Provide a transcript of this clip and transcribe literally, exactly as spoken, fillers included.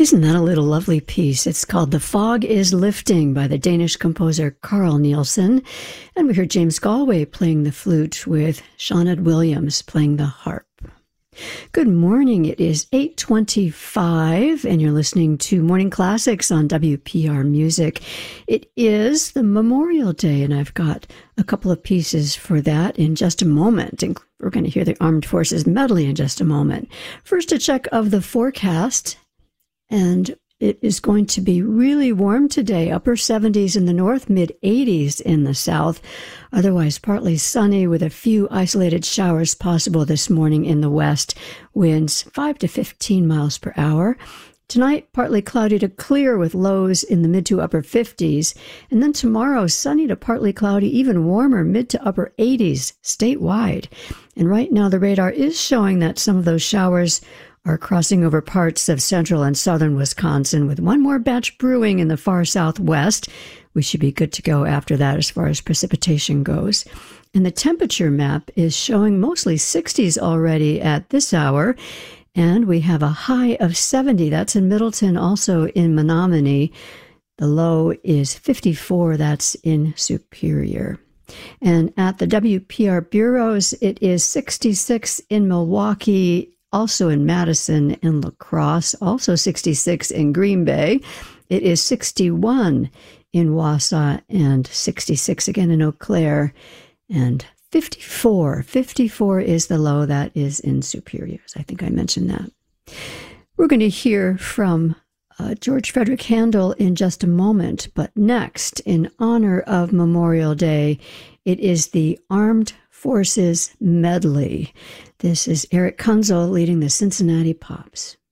Isn't that a little lovely piece? It's called The Fog is Lifting by the Danish composer Carl Nielsen. And we heard James Galway playing the flute with Sinead Williams playing the harp. Good morning. It is eight twenty-five, and you're listening to Morning Classics on W P R Music. It is the Memorial Day, and I've got a couple of pieces for that in just a moment. And we're going to hear the Armed Forces medley in just a moment. First, a check of the forecast, and it is going to be really warm today, upper seventies in the north, mid eighties in the south. Otherwise, partly sunny with a few isolated showers possible this morning in the west. Winds five to fifteen miles per hour. Tonight, partly cloudy to clear with lows in the mid to upper fifties. And then tomorrow, sunny to partly cloudy, even warmer, mid to upper eighties statewide. And right now, the radar is showing that some of those showers are crossing over parts of central and southern Wisconsin with one more batch brewing in the far southwest. We should be good to go after that as far as precipitation goes. And the temperature map is showing mostly sixties already at this hour. And we have a high of seventy. That's in Middleton, also in Menominee. The low is fifty-four. That's in Superior. And at the W P R bureaus, it is sixty-six in Milwaukee, also in Madison and La Crosse, also sixty-six in Green Bay. It is sixty-one in Wausau and sixty-six again in Eau Claire. And fifty-four. fifty-four is the low. That is in Superior. I think I mentioned that. We're going to hear from uh, George Frederick Handel in just a moment. But next, in honor of Memorial Day, it is the Armed Forces medley. This is Eric Kunzel leading the Cincinnati Pops.